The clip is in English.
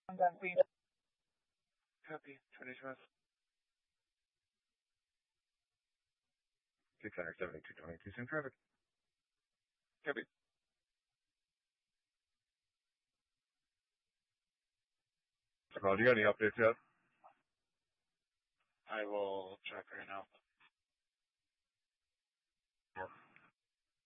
I'm done, please. Copy. 20 672.22 in traffic. Copy. Carl, do you got any updates yet?